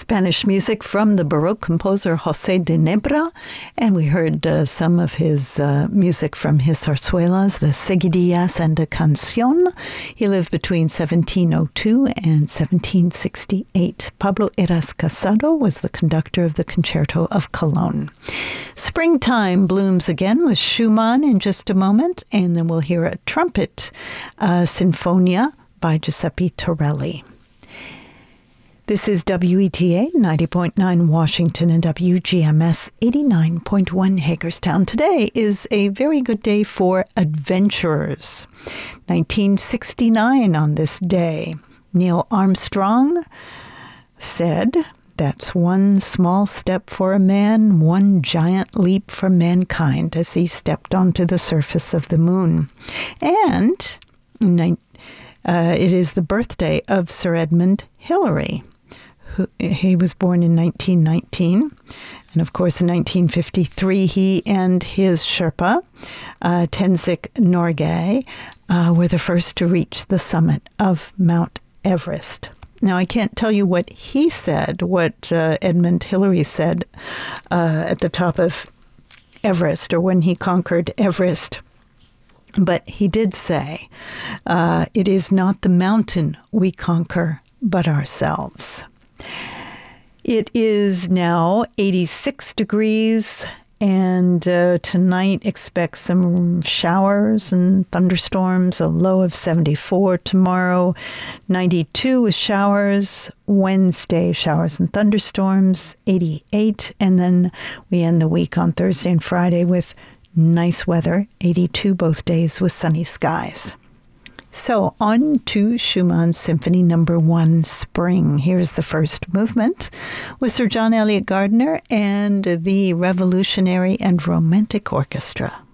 Spanish music from the Baroque composer José de Nebra, and we heard some of his music from his zarzuelas, the Seguidillas and a Canción. He lived between 1702 and 1768. Pablo Heras Casado was the conductor of the Concerto of Cologne. Springtime blooms again with Schumann in just a moment, and then we'll hear a trumpet Sinfonia by Giuseppe Torelli. This is WETA 90.9 Washington and WGMS 89.1 Hagerstown. Today is a very good day for adventurers. 1969 on this day, Neil Armstrong said, "That's one small step for a man, one giant leap for mankind," as he stepped onto the surface of the moon. And it is the birthday of Sir Edmund Hillary. He was born in 1919, and of course in 1953 he and his Sherpa, Tenzing Norgay, were the first to reach the summit of Mount Everest. Now, I can't tell you what he said, what Edmund Hillary said at the top of Everest, or when he conquered Everest. But he did say, "It is not the mountain we conquer, but ourselves." It is now 86 degrees, and tonight expect some showers and thunderstorms, a low of 74. Tomorrow, 92 with showers. Wednesday, showers and thunderstorms, 88. And then we end the week on Thursday and Friday with nice weather, 82 both days with sunny skies. So on to Schumann's Symphony No. 1, Spring. Here's the first movement with Sir John Eliot Gardiner and the Revolutionary and Romantic Orchestra.